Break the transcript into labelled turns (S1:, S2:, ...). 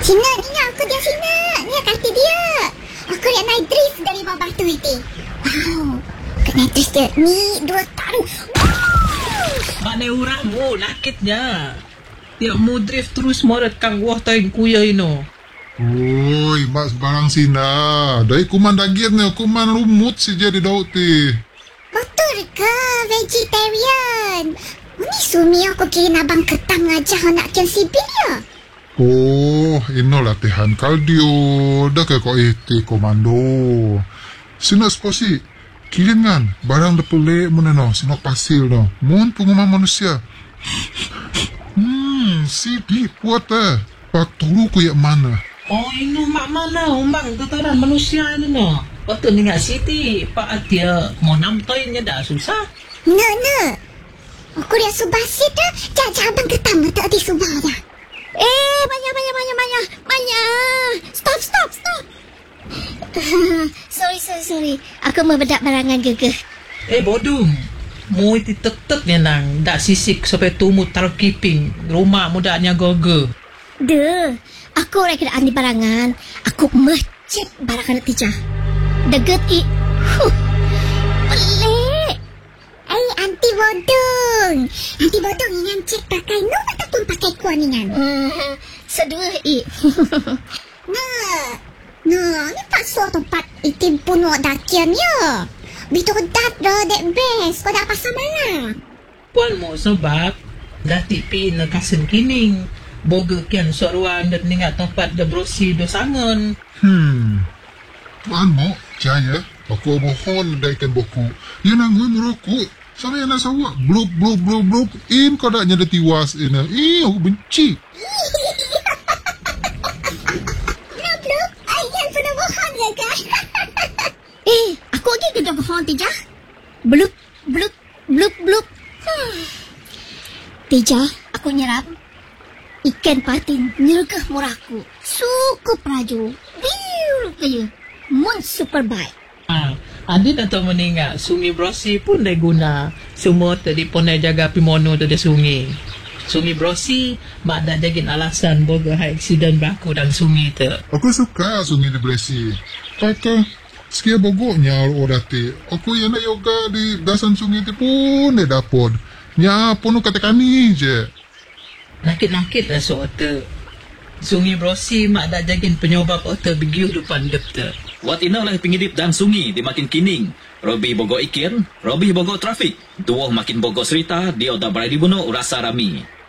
S1: Cina, ni aku dia Cina. Ni kata dia. Aku lihat naik drift dari bawah batu itu. Wow. Naik drift dia. Ni 2 tahun.
S2: Mana orang nakit je. Dia mau drift terus morat kang wah tain kuya ino.
S3: Oi, mak sebarang Cina. Dari kuman daging ni, kuman lumut si jadi daun ti.
S1: Betul ke vegetarian? Ini sumi aku kira abang ketang aja nak kian sipil ya.
S3: Oh, ino latihan kardio. Dah ke kau iti komando. Sina sposi. Kiringan barang depulek mana no, sinok pasil no. Mun pengumuman manusia. Sidi puat Pak turu ku yak mana?
S2: Oh, ino mak mana umbang ketaran manusia ini no. Waktu ni nggak Siti, Pak dia mau namtoinnya dah susah.
S1: No. Aku lihat subasit dah. Jangan abang ketang tak di subah dah. Banyak. Stop. Sorry. Aku membedak barangan gegeh.
S2: Bodung. Mu iti tek ni nang dak sisik sampai tumut taruh kiping. Rumah mudanya gogo.
S1: Deh, aku nak kira andi barangan. Aku mecek barangan tija. Deget pelik. Anti bodong ingat cek pakai no ataupun pakai kuaningan. Sedua Nah, ni tak suatu tempat itim puno dakian ya. Bitu dat dah dek best. Kau dak pasal mana?
S2: Puan mo sebab dah tipi na kasen kining. Boga kian soruan dan ningat tempat da brosi do sangon.
S3: Tuan mo, jaya. Aku mohon daikan buku. Ia nangui merokok. Sama yang nak sawak. Blub. In kau dak nyada tiwas ina. Aku benci.
S1: Blub. Ayah pernah bohong ke kan? Aku lagi kena bohong Tija. Blub. Tija, aku nyerap. Ikan patin nyergah murahku. Suku praju. Biu kaya. Mon super bike.
S2: Adi dah tahu meninggal. Sungai Brosi pun dah guna. Semua tadi pun dah jaga pimono tu dah sungai. Sungai Brosi mak dah jagin alasan boga high accident berlaku dalam sungai tu.
S3: Aku suka sungai di Blesi. Kata sekian bogoknya orati. Aku yang nak yoga di dasan sungai tu pun dah dapat. Ya pun kata kami je.
S2: Nakit-nakit lah soal tu. Sungai Brosi mak dah jagin penyobab otak begiu depan doktor.
S4: Wat ina lah pengidip dan sungi di makin kining. Robi bogo ikir, Robi bogo trafik. Dua makin bogo serita, dia dah berada di bunuh rasa rami.